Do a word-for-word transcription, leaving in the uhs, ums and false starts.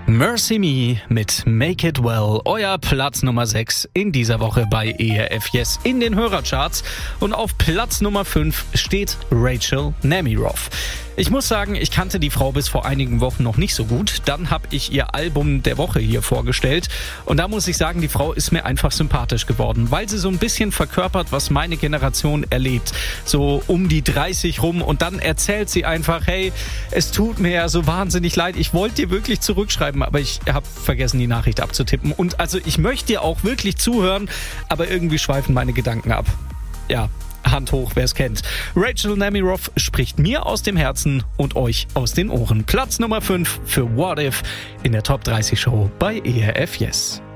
Mercy Me mit Make It Well, euer Platz Nummer sechs in dieser Woche bei E R F Yes in den Hörercharts. Und auf Platz Nummer fünf steht Rachel Namirov. Ich muss sagen, ich kannte die Frau bis vor einigen Wochen noch nicht so gut. Dann habe ich ihr Album der Woche hier vorgestellt. Und da muss ich sagen, die Frau ist mir einfach sympathisch geworden, weil sie so ein bisschen verkörpert, was meine Generation erlebt. So um die dreißig rum. Und dann erzählt sie einfach, hey, es tut mir ja so wahnsinnig leid. Ich wollte dir wirklich zurückschreiben, aber ich habe vergessen, die Nachricht abzutippen. Und also ich möchte dir auch wirklich zuhören, aber irgendwie schweifen meine Gedanken ab. Ja, Hand hoch, wer es kennt. Rachel Namirov spricht mir aus dem Herzen und euch aus den Ohren. Platz Nummer fünf für What If in der Top dreißig Show bei E R F Yes.